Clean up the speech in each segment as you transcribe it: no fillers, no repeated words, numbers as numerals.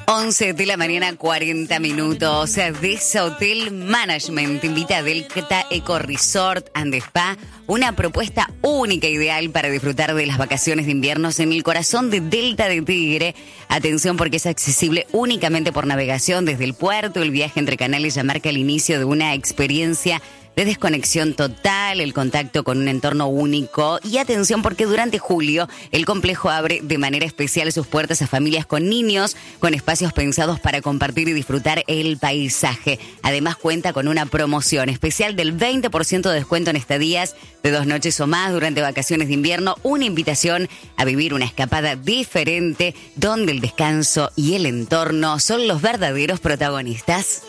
11 de la mañana, 40 minutos. Deza Hotel Management invita a Delta Eco Resort and Spa, una propuesta única e ideal para disfrutar de las vacaciones de invierno en el corazón de Delta de Tigre. Atención, porque es accesible únicamente por navegación desde el puerto. El viaje entre canales ya marca el inicio de una experiencia de desconexión total, el contacto con un entorno único. Y atención, porque durante julio el complejo abre de manera especial sus puertas a familias con niños, con espacios pensados para compartir y disfrutar el paisaje. Además, cuenta con una promoción especial del 20% de descuento en estadías de 2 noches o más durante vacaciones de invierno. Una invitación a vivir una escapada diferente, donde el descanso y el entorno son los verdaderos protagonistas.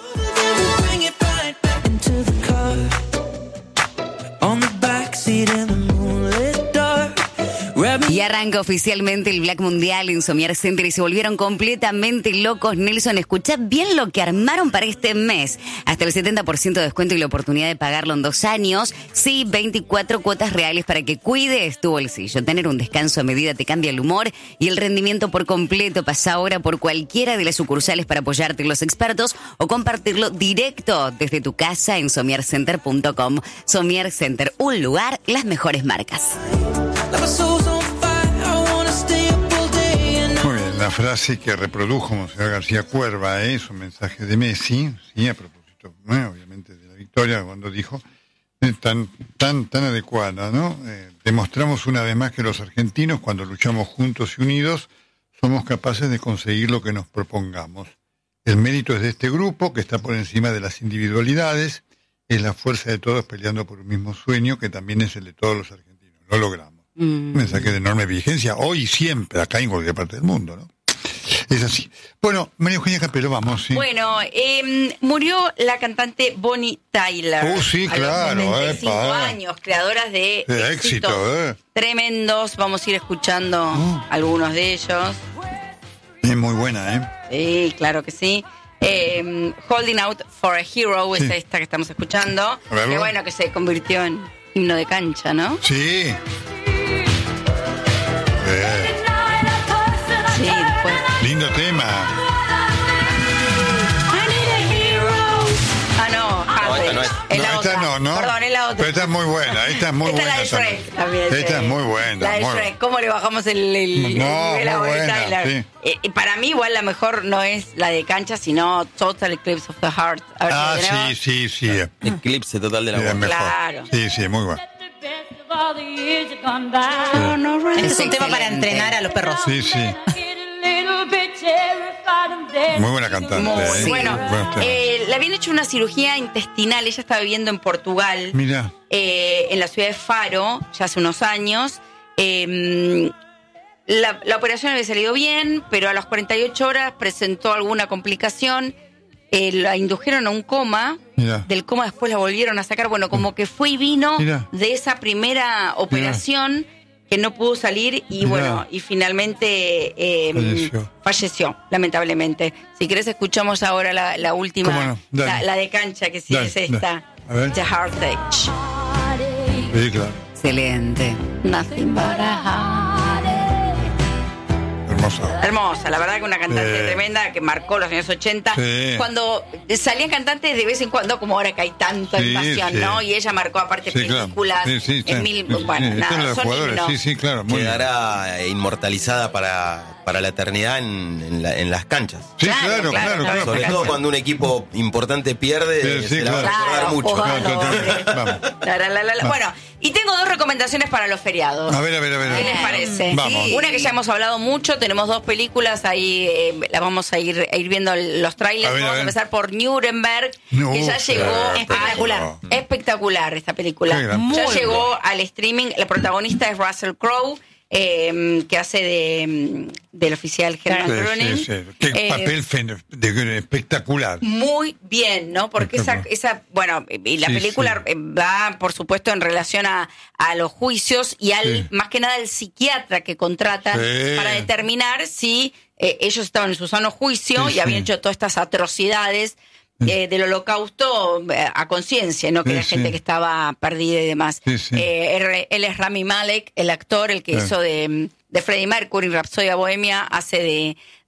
Y arranca oficialmente el Black Mundial en Somier Center y se volvieron completamente locos. Nelson, escuchá bien lo que armaron para este mes. Hasta el 70% de descuento y la oportunidad de pagarlo en 2 años. Sí, 24 cuotas reales para que cuides tu bolsillo. Tener un descanso a medida te cambia el humor y el rendimiento por completo. Pasa ahora por cualquiera de las sucursales para apoyarte en los expertos o compartirlo directo desde tu casa en somiercenter.com. Somier Center, un lugar, las mejores marcas. Muy bien, la frase que reprodujo Monserrat García Cuerva es un mensaje de Messi, sí, a propósito, obviamente, de la victoria, cuando dijo, tan adecuada, ¿no? Demostramos una vez más que los argentinos, cuando luchamos juntos y unidos, somos capaces de conseguir lo que nos propongamos. El mérito es de este grupo, que está por encima de las individualidades, es la fuerza de todos peleando por un mismo sueño, que también es el de todos los argentinos. Lo logramos. Un mensaje de enorme vigencia, hoy y siempre, acá en cualquier parte del mundo, ¿no? Es así. Bueno, María Eugenia Capelo, vamos, ¿sí? Bueno, murió la cantante Bonnie Tyler. Sí, claro. A los 95 años, creadoras de éxitos tremendos. Vamos a ir escuchando algunos de ellos. Es muy buena, Sí, claro que sí. Holding Out for a Hero es esta que estamos escuchando. Qué bueno, que se convirtió en himno de cancha, ¿no? Sí. Sí, después. Lindo tema. Esta no es. No. Perdón, es la otra. Pero esta es muy buena, esta es muy buena. La de Shrek también. Esta es muy buena. La de Shrek. ¿Cómo le bajamos el muy buena, Tyler? Sí. Para mí igual la mejor no es la de cancha, sino Total Eclipse of the Heart. A ver sí. Eclipse total de la voz. Claro. Sí, muy bueno. Es un tema para entrenar a los perros. Sí. Muy buena cantante. Bueno, le habían hecho una cirugía intestinal. Ella estaba viviendo en Portugal. Mira. En la ciudad de Faro, ya hace unos años. La operación había salido bien, pero a las 48 horas presentó alguna complicación. La indujeron a un coma. Mirá. Del coma después la volvieron a sacar. Bueno, como que fue y vino de esa primera operación que no pudo salir y bueno, y finalmente falleció, lamentablemente. Si querés escuchamos ahora la última, la de cancha, que sí es esta, The Heartache. Sí, claro. Excelente. Nothing but a heartache. Hermosa, la verdad que una cantante tremenda que marcó los años 80. Sí. Cuando salían cantantes de vez en cuando, como ahora que hay tanta invasión, ¿no? Y ella marcó aparte películas en mil... Bueno, nada, son himnos. Sí, claro. Quedará inmortalizada para la eternidad en las canchas. Sí, claro. Sobre todo cuando un equipo importante pierde, se la va a recordar mucho. Vamos. Bueno, y tengo 2 recomendaciones para los feriados. A ver. ¿Qué les parece? Vamos. Sí. Una que ya hemos hablado mucho, tenemos 2 películas, ahí las vamos a ir viendo los trailers. Vamos a empezar por Nuremberg, que ya llegó espectacular esta película. Ya llegó al streaming. La protagonista es Russell Crowe, que hace del oficial Hermann Göring. Sí. Qué papel espectacular. Muy bien, ¿no? Porque esa bueno, y la película va, por supuesto, en relación a los juicios y más que nada el psiquiatra que contrata para determinar si ellos estaban en su sano juicio y habían hecho todas estas atrocidades del holocausto a conciencia, ¿no? Que era gente que estaba perdida y demás. Él es Rami Malek, el actor, el que hizo de Freddie Mercury, Rhapsody Bohemia, hace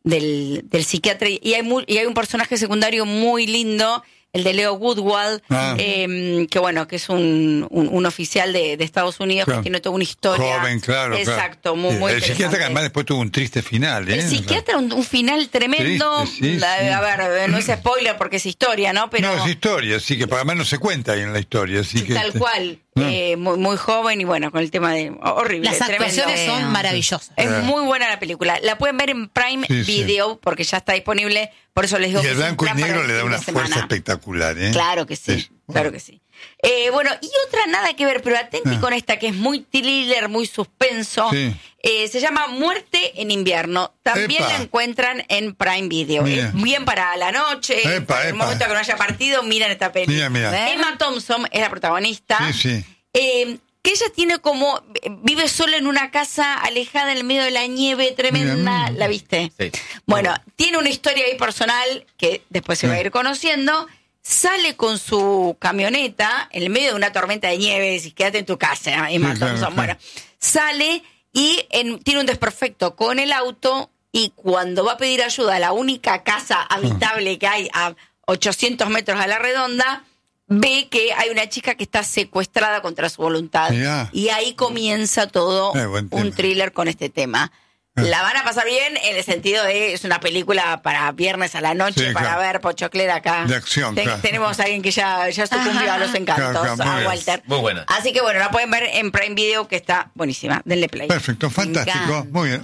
del psiquiatra, y hay un personaje secundario muy lindo, el de Leo Woodward, que es un oficial de Estados Unidos, que tiene toda una historia. Joven, claro. Exacto, muy el interesante. psiquiatra que además después tuvo un triste final, El psiquiatra, un final tremendo. Triste, A ver, no es spoiler porque es historia, ¿no? Pero no, es historia, sí, que además no se cuenta ahí en la historia. Así que tal cual. Muy joven y con el tema de... Horrible, Las actuaciones tremendo. son maravillosas. Es muy buena la película. La pueden ver en Prime Video porque ya está disponible. Por eso les digo y que el es un blanco y plan para negro el le da fin una de semana. fuerza espectacular, ¿eh? Claro que sí, claro que sí. Y otra nada que ver, pero atenti con esta que es muy thriller, muy suspenso. Sí. Se llama Muerte en invierno. También la encuentran en Prime Video. Mira. Es bien para la noche. En el momento que no haya partido, miran esta película. Mira. Emma Thompson es la protagonista. Sí. Que ella vive sola en una casa alejada en el medio de la nieve tremenda. ¿La viste? Sí. Bueno, tiene una historia ahí personal que después se va a ir conociendo. Sale con su camioneta en el medio de una tormenta de nieve. Y quédate en tu casa, Emma Thompson. Claro. Bueno, sale y tiene un desperfecto con el auto. Y cuando va a pedir ayuda a la única casa habitable que hay a 800 metros a la redonda, ve que hay una chica que está secuestrada contra su voluntad. Y ahí comienza todo un thriller con este tema. La van a pasar bien en el sentido de es una película para viernes a la noche, para ver Pochocler acá. De acción, Tenemos a alguien que ya sucumbió a los encantos, a Walter. Muy buena. Así que la pueden ver en Prime Video, que está buenísima. Denle play. Perfecto, fantástico. Muy bien,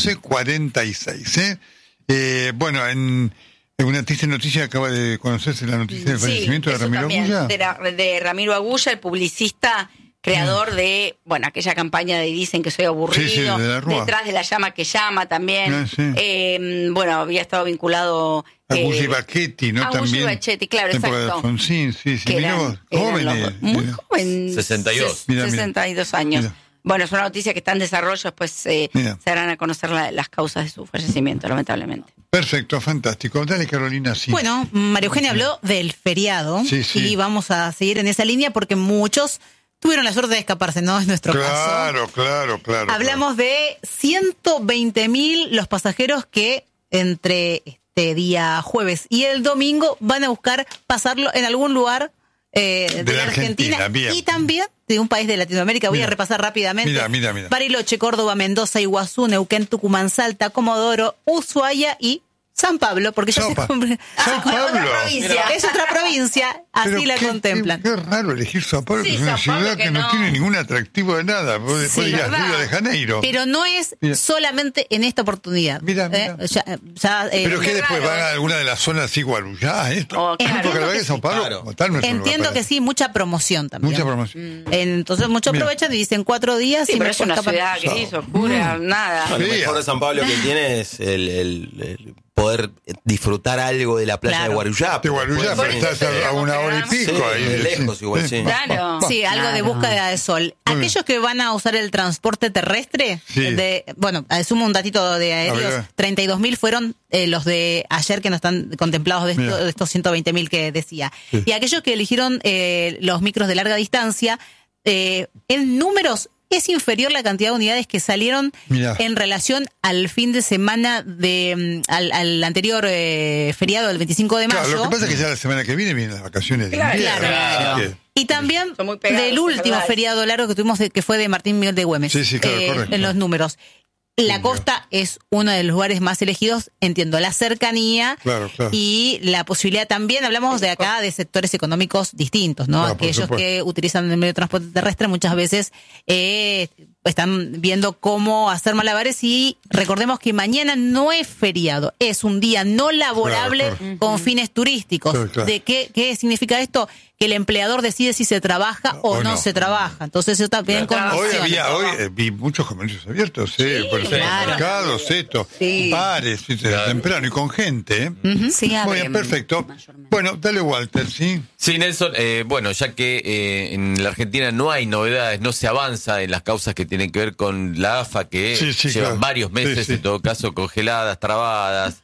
11:46. En una triste noticia, acaba de conocerse la noticia del fallecimiento de Ramiro Agulla. De Ramiro Agulla, el publicista, creador de, aquella campaña de Dicen que soy aburrido, Detrás de la llama que llama también. Había estado vinculado... Agulla y Bacchetti, ¿no? Agulla y Bacchetti, claro, exacto. Alfonsín, Mirá vos, jóvenes. Muy joven. 62. 62 años. Mira. Bueno, es una noticia que está en desarrollo, después se darán a conocer las causas de su fallecimiento, lamentablemente. Perfecto, fantástico. Dale, Carolina, sí. Bueno, María Eugenia habló del feriado y vamos a seguir en esa línea porque muchos tuvieron la suerte de escaparse, ¿no? Es nuestro caso. Claro. Hablamos de 120.000 los pasajeros que entre este día jueves y el domingo van a buscar pasarlo en algún lugar de la Argentina y también de un país de Latinoamérica. Voy a repasar rápidamente. Mira. Bariloche, Córdoba, Mendoza, Iguazú, Neuquén, Tucumán, Salta, Comodoro, Ushuaia y San Pablo, porque ya se cumple. San Pablo. Es otra provincia, así la contemplan. Qué raro elegir San Pablo, que es una ciudad que no tiene ningún atractivo de nada. Vos dirías Río de Janeiro. Pero no es solamente en esta oportunidad. Mira. Pero que después van a alguna de las zonas así, Guarujá, esto. Porque la verdad que San Pablo, entiendo que sí, mucha promoción también. Mucha promoción. Entonces muchos aprovechan y dicen 4 días. Sí, pero es una ciudad gris, oscura, nada. Lo mejor de San Pablo que tiene es el poder disfrutar algo de la playa de Guarujá. De Guarujá, pero estás a una hora y pico ahí. Lejos igual, sí. Claro. Sí, algo de búsqueda de sol. Aquellos que van a usar el transporte terrestre, sumo un datito de aéreos, 32.000 fueron los de ayer que no están contemplados de estos 120.000 que decía. Y aquellos que eligieron los micros de larga distancia, en números es inferior la cantidad de unidades que salieron en relación al fin de semana al anterior feriado del 25 de mayo. Claro, lo que pasa es que ya la semana que vienen las vacaciones de invierno. Claro. Y también del último feriado largo que tuvimos, que fue de Martín Miguel de Güemes. Sí, correcto. En los números. La costa es uno de los lugares más elegidos, entiendo, la cercanía y la posibilidad también, hablamos de acá de sectores económicos distintos, ¿no? Aquellos que utilizan el medio de transporte terrestre muchas veces están viendo cómo hacer malabares y recordemos que mañana no es feriado, es un día no laborable con fines turísticos. ¿De qué significa esto? Que el empleador decide si se trabaja o no se trabaja. Entonces eso también hoy vi muchos comercios abiertos, por supermercados, bares, temprano y con gente. Muy bien, perfecto. Bueno, dale, Walter, ¿sí? Sí, Nelson, ya que en la Argentina no hay novedades, no se avanza en las causas que tienen que ver con la AFA, que llevan varios meses, en todo caso, congeladas, trabadas,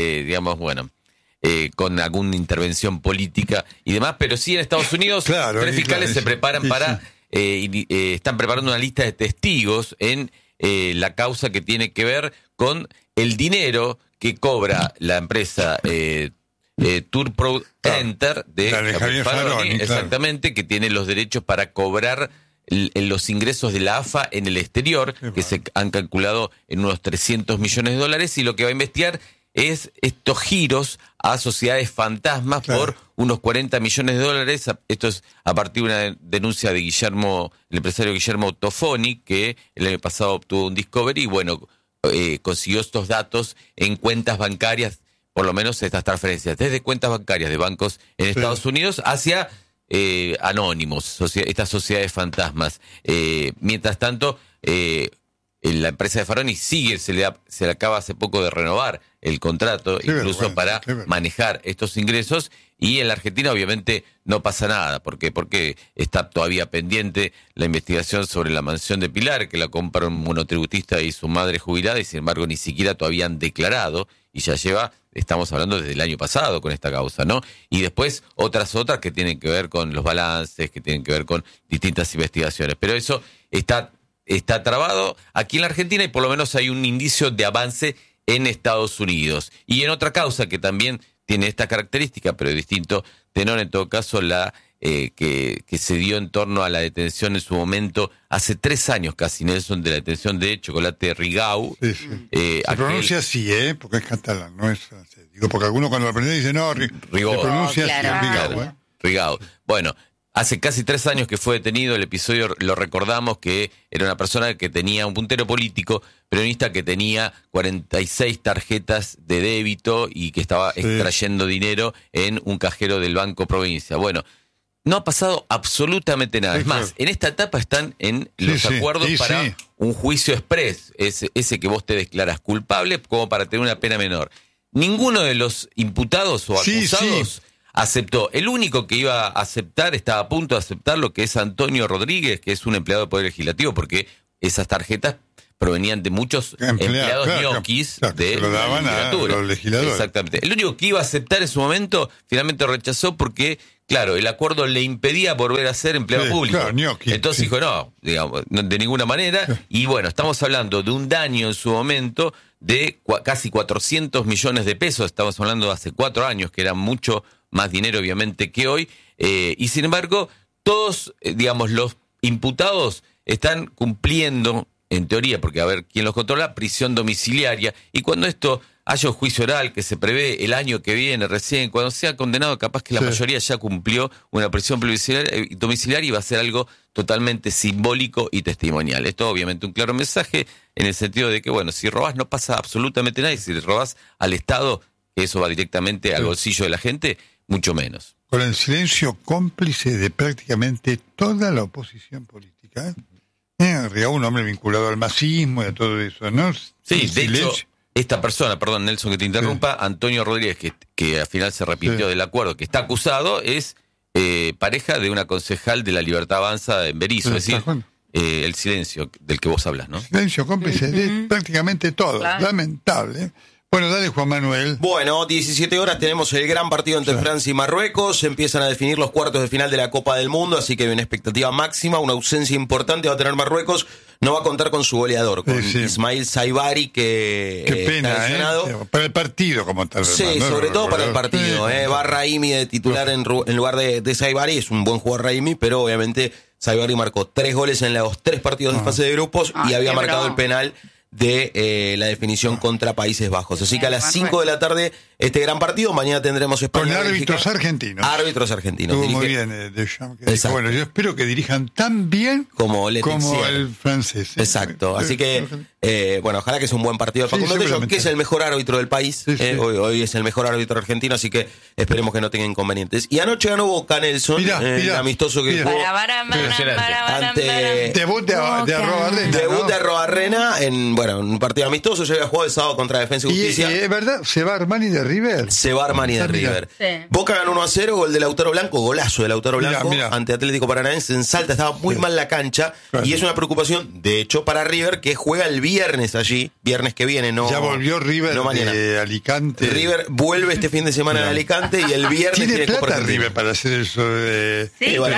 con alguna intervención política y demás, pero sí en Estados Unidos 3 fiscales se preparan están preparando una lista de testigos en la causa que tiene que ver con el dinero que cobra la empresa Tour Pro Enter de Javier Faroni, exactamente, que tiene los derechos para cobrar los ingresos de la AFA en el exterior, que se han calculado en unos $300 millones, y lo que va a investigar es estos giros a sociedades fantasmas por unos $40 millones. Esto es a partir de una denuncia de el empresario Guillermo Tofoni, que el año pasado obtuvo un discovery y consiguió estos datos en cuentas bancarias, por lo menos estas transferencias, desde cuentas bancarias de bancos en Estados Unidos hacia anónimos, estas sociedades fantasmas. Mientras tanto, la empresa de Faroni se le acaba hace poco de renovar el contrato, incluso para manejar estos ingresos, y en la Argentina obviamente no pasa nada, porque está todavía pendiente la investigación sobre la mansión de Pilar, que la compra un monotributista y su madre jubilada, y sin embargo ni siquiera todavía han declarado, y ya estamos hablando desde el año pasado con esta causa, ¿no? Y después otras que tienen que ver con los balances, que tienen que ver con distintas investigaciones, pero eso está trabado aquí en la Argentina, y por lo menos hay un indicio de avance en Estados Unidos. Y en otra causa que también tiene esta característica, pero de distinto tenor, en todo caso, que se dio en torno a la detención en su momento, hace 3 años casi, Nelson, de la detención de Chocolate Rigau. Sí. Se pronuncia así, porque es catalán, no es francés. Digo, porque algunos cuando lo aprenden dicen, no, Rigau. Se pronuncia así, Rigau. Rigau. Bueno, hace casi 3 años que fue detenido. El episodio lo recordamos, que era una persona que tenía un puntero político peronista que tenía 46 tarjetas de débito y que estaba extrayendo dinero en un cajero del Banco Provincia. Bueno, no ha pasado absolutamente nada. Es más, en esta etapa están en los acuerdos para un juicio express, ese que vos te declaras culpable como para tener una pena menor. Ninguno de los imputados o acusados aceptó. El único que iba a aceptar, estaba a punto de aceptar, lo que es Antonio Rodríguez, que es un empleado del Poder Legislativo, porque esas tarjetas provenían de muchos empleados ñoquis de la legislatura. Los legisladores. Exactamente. El único que iba a aceptar en su momento, finalmente rechazó porque, claro, el acuerdo le impedía volver a ser empleado público. Entonces dijo, no, digamos, de ninguna manera. Y bueno, estamos hablando de un daño en su momento de casi 400 millones de pesos. Estamos hablando de hace 4 años, que era mucho más dinero obviamente que hoy, y sin embargo todos, los imputados están cumpliendo, en teoría, porque a ver quién los controla, prisión domiciliaria, y cuando haya un juicio oral que se prevé el año que viene recién, cuando sea condenado, capaz que la mayoría ya cumplió una prisión domiciliaria y va a ser algo totalmente simbólico y testimonial. Esto obviamente un claro mensaje en el sentido de que, bueno, si robás no pasa absolutamente nada, y si robás al Estado, que eso va directamente al bolsillo de la gente, mucho menos. Con el silencio cómplice de prácticamente toda la oposición política. Rigau, un hombre vinculado al masismo y a todo eso, ¿no? Sí, de hecho, esta persona, perdón, Nelson, que te interrumpa, Antonio Rodríguez, que al final se arrepintió del acuerdo, que está acusado, es pareja de una concejal de la Libertad Avanza en Berisso, es decir, el silencio del que vos hablas, ¿no? Silencio cómplice de prácticamente todo, lamentable. Bueno, dale, Juan Manuel. Bueno, 17 horas tenemos el gran partido entre Francia y Marruecos. Se empiezan a definir los cuartos de final de la Copa del Mundo, así que hay una expectativa máxima, una ausencia importante va a tener Marruecos. No va a contar con su goleador, con Ismail Saibari, que está lesionado. Para el partido como tal. Sí, sobre todo para el partido. Va Raimi de titular en lugar de Saibari. Es un buen jugador Raimi, pero obviamente Saibari marcó 3 goles en los 3 partidos de fase de grupos y había marcado el penal de la definición contra Países Bajos. Así que a las 5 de la tarde este gran partido. Mañana tendremos España. Con árbitros argentinos. Árbitros argentinos. Estuvo muy bien Deschamps. Bueno, yo espero que dirijan tan bien como el francés. Exacto. Así que, bueno, ojalá que sea un buen partido. Facundo Tello, que es el mejor árbitro del país. Hoy es el mejor árbitro argentino, así que esperemos que no tenga inconvenientes. Y anoche ganó Boca, Nelson. El amistoso que jugó debut de Arrobarrena. Debut de Arrobarrena en un partido amistoso. Ya había jugado el sábado contra Defensa y Justicia. Es verdad, se va Armani de River. De River. Sí. Boca ganó 1-0, gol de Lautaro Blanco, golazo de Lautaro Blanco ante Atlético Paranaense en Salta. Estaba muy mal la cancha y es una preocupación, de hecho, para River, que juega el viernes allí, viernes que viene, no. Ya volvió River de Alicante. River vuelve este fin de semana de Alicante y el viernes tiene plata River para hacer eso de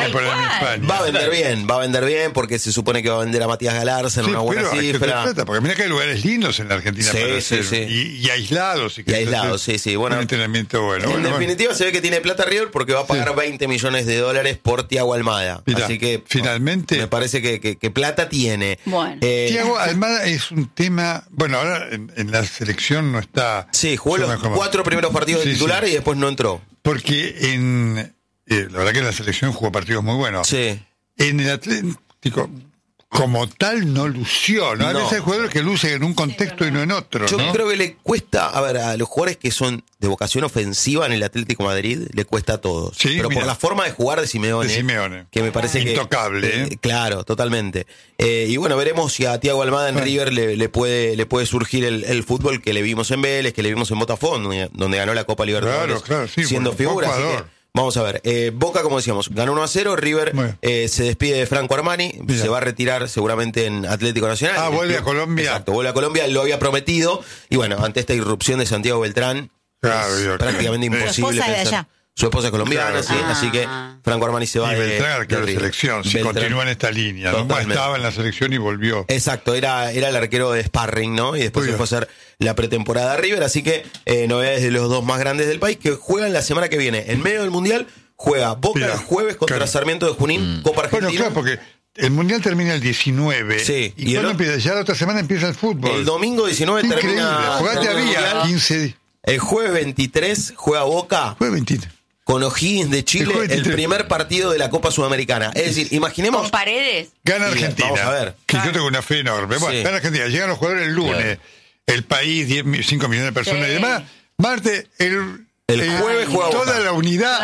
Va a vender bien porque se supone que va a vender a Matías Galarza en una buena cifra. Plata, porque Mirá que hay lugares lindos en la Argentina para hacer, y aislados. Y aislados, sí. Bueno, un entrenamiento bueno. En definitiva se ve que tiene plata River porque va a pagar $20 millones por Thiago Almada. Mirá, así que finalmente me parece que plata tiene. Bueno. Thiago Almada es un tema... Bueno, ahora en la selección no está... Sí, jugó los 4 primeros partidos de titular y después no entró. Porque la verdad que en la selección jugó partidos muy buenos. Sí. En el Atlético... como tal no lució, ¿no? A veces hay jugadores que lucen en un contexto y no en otro, Yo ¿no? creo que le cuesta, a los jugadores que son de vocación ofensiva en el Atlético de Madrid, le cuesta a todos. Sí, pero por la forma de jugar de Simeone. Que me parece intocable, claro, totalmente. Y bueno, veremos si a Thiago Almada en River le puede surgir el fútbol que le vimos en Vélez, que le vimos en Botafogo, donde ganó la Copa Libertadores, claro, sí, siendo figura. Vamos a ver, Boca, como decíamos, ganó 1-0, River se despide de Franco Armani, se va a retirar seguramente en Atlético Nacional. Vuelve a Colombia. Exacto, vuelve a Colombia, lo había prometido, y bueno, ante esta irrupción de Santiago Beltrán, es prácticamente imposible pensar. Su esposa es colombiana, así que Franco Armani se va y Beltrán, arquero de selección, si continúa en esta línea, ¿no? Estaba en la selección y volvió. Exacto, era el arquero de sparring, ¿no? Y después se fue a hacer la pretemporada a River, así que novedades de los dos más grandes del país que juegan la semana que viene. En medio del Mundial juega Boca el jueves contra Sarmiento de Junín, Copa Argentina. Bueno, claro, porque el Mundial termina el 19. Sí. ¿Y cuándo empieza? Ya la otra semana empieza el fútbol. El domingo 19 termina. Jugate había 15 días. El jueves 23 juega Boca. Jueves 23. Con O'Higgins de Chile, el primer partido de la Copa Sudamericana. Es decir, imaginemos... ¿Con Paredes? Gana Argentina. Vamos a ver. Que yo tengo una fe enorme. Bueno, gana Argentina. Llegan los jugadores el lunes. El país, 5 millones de personas y demás. Martes, el jueves juega toda la unidad.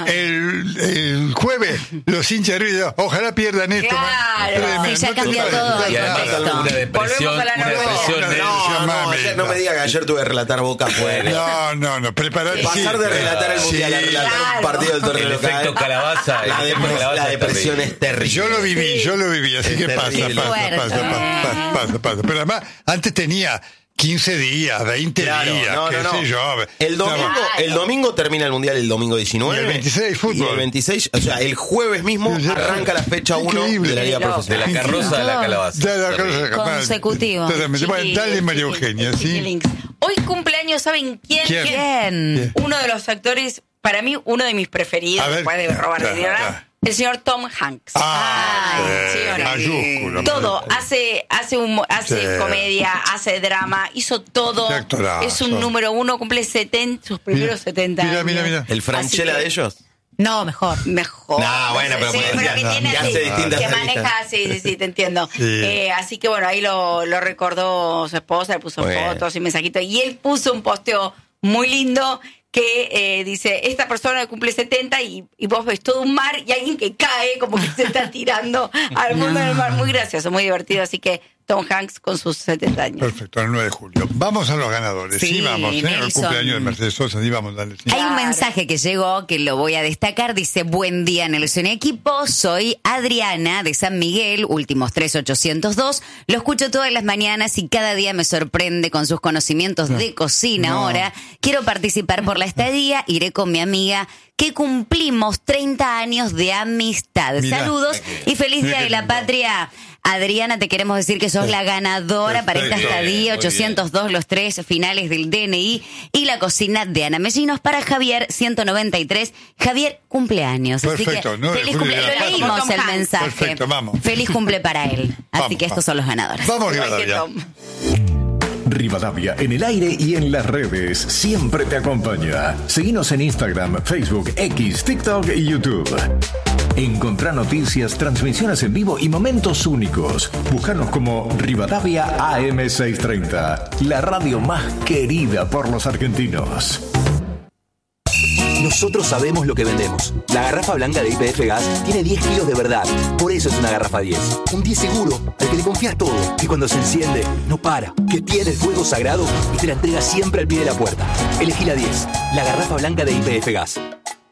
El jueves, los hinchas de River, ojalá pierdan esto. Claro, sí, ya cambió todo. Y además una depresión. No me diga que ayer tuve que relatar Boca afuera. No, preparar. Pasar de relatar el Mundial a relatar un partido del torneo. El efecto calabaza. La depresión es terrible. Yo lo viví, así que pasa. Pero además, antes tenía 15 días, 20 días, sé yo. El domingo termina el Mundial, el domingo 19. Y el 26 fútbol. Y el 26, o sea, el jueves mismo arranca la fecha 1 de la Liga Profesional. De la carroza a la calabaza. Consecutivo. Bueno, dale, María Eugenia, ¿sí? Hoy cumpleaños, ¿saben quién? Uno de los actores, para mí, uno de mis preferidos, después de robar dinero. El señor Tom Hanks. Mayúsculo. Todo. Hace comedia, hace drama, hizo todo. Es un número 1, cumple sus primeros 70 años. Mira. ¿El Franchella de ellos? No, mejor. No, bueno, pero que hace distintas que maneja, sí, te entiendo. Así que bueno, ahí lo recordó su esposa, le puso fotos y mensajitos. Y él puso un posteo muy lindo que dice, esta persona cumple 70 y vos ves todo un mar y alguien que cae como que se está tirando al mundo del mar. Muy gracioso, muy divertido. Así que Tom Hanks con sus 70 años. Perfecto, el 9 de julio. Vamos a los ganadores. Sí, vamos, el cumpleaños de Mercedes Sosa, vamos, dale. Sí. Hay un mensaje que llegó que lo voy a destacar. Dice, buen día, Nelson Equipo. Soy Adriana de San Miguel, últimos 3802. Lo escucho todas las mañanas y cada día me sorprende con sus conocimientos de cocina. Ahora quiero participar por la estadía. Iré con mi amiga que cumplimos 30 años de amistad. Mirá, saludos y feliz Día de la Patria. Adriana, te queremos decir que sos la ganadora para esta estadía, 802, los 3 finales del DNI y la cocina de Ana Mellinos para Javier, 193. Javier, cumpleaños. Perfecto, así que feliz cumpleaños. Lo leímos el mensaje. Perfecto, vamos. Feliz cumple para él. Así que estos son los ganadores. Vamos, Rivadavia. Rivadavia en el aire y en las redes siempre te acompaña. Seguinos en Instagram, Facebook, X, TikTok y YouTube. Encontrá noticias, transmisiones en vivo y momentos únicos. Búscanos como Rivadavia AM630, la radio más querida por los argentinos. Nosotros sabemos lo que vendemos. La garrafa blanca de YPF Gas tiene 10 kilos de verdad. Por eso es una garrafa 10. Un 10 seguro, al que le confías todo. Que cuando se enciende, no para. Que tiene el fuego sagrado y te la entrega siempre al pie de la puerta. Elegí la 10. La garrafa blanca de YPF Gas.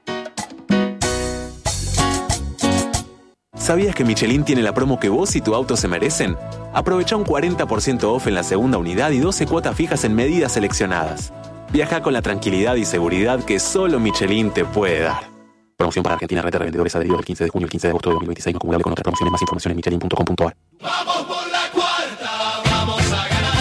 ¿Sabías que Michelin tiene la promo que vos y tu auto se merecen? Aprovecha un 40% off en la segunda unidad y 12 cuotas fijas en medidas seleccionadas. Viaja con la tranquilidad y seguridad que solo Michelin te puede dar. Promoción para Argentina, red de revendedores adheridos del 15 de junio al 15 de agosto de 2026, no acumulable con otras promociones. Más información en michelin.com.ar. Vamos por la cuarta, vamos a ganar.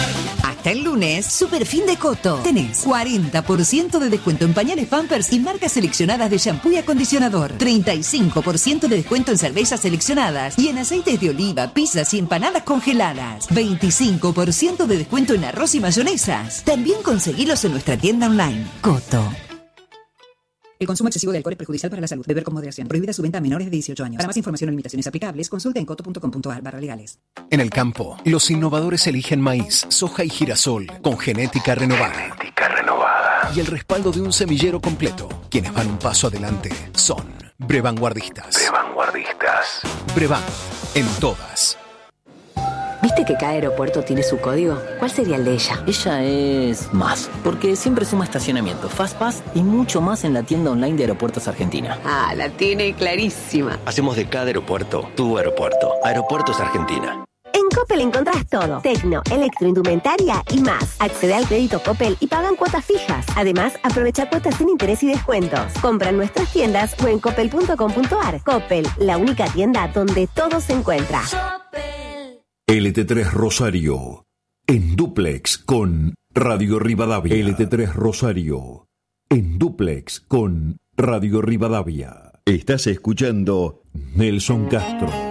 hasta el lunes, Super Fin de Coto. Tenés 40% de descuento en pañales Pampers y marcas seleccionadas de shampoo y acondicionador. 35% de descuento en cervezas seleccionadas y en aceites de oliva, pizzas y empanadas congeladas. 25% de descuento en arroz y mayonesas. También conseguilos en nuestra tienda online. Coto. El consumo excesivo de alcohol es perjudicial para la salud. Beber con moderación. Prohibida su venta a menores de 18 años. Para más información o limitaciones aplicables, consulta en coto.com.ar/legales. En el campo, los innovadores eligen maíz, soja y girasol con genética renovada. Y el respaldo de un semillero completo. Quienes van un paso adelante son Brevanguardistas. Brevan, en todas. ¿Viste que cada aeropuerto tiene su código? ¿Cuál sería el de ella? Ella es más, porque siempre suma estacionamiento, FastPass y mucho más en la tienda online de Aeropuertos Argentina. Ah, la tiene clarísima. Hacemos de cada aeropuerto tu aeropuerto. Aeropuertos Argentina. En Coppel encontrás todo. Tecno, electroindumentaria y más. Accede al crédito Coppel y pagan cuotas fijas. Además, aprovecha cuotas sin interés y descuentos. Compra en nuestras tiendas o en coppel.com.ar. Coppel, la única tienda donde todo se encuentra. LT3 Rosario, en dúplex con Radio Rivadavia. LT3 Rosario, en dúplex con Radio Rivadavia. Estás escuchando Nelson Castro.